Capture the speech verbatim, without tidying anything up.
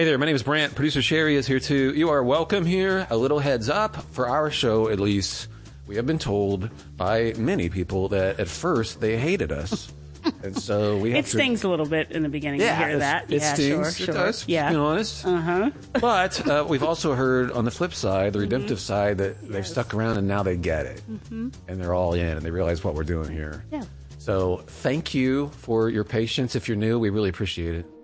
Hey there, my name is Brant. Producer Sherry is here too. You are welcome here. A little heads up for our show, at least. We have been told by many people that at first they hated us. And so we have It stings to, a little bit in the beginning yeah, to hear that. It yeah, stings. sure, It sure. does, yeah. to be honest. Uh-huh. But uh, we've also heard on the flip side, the redemptive Mm-hmm. side, that they've stuck around and now they get it. Mm-hmm. And they're all in and they realize what we're doing here. Yeah. So thank you for your patience. If you're new, we really appreciate it.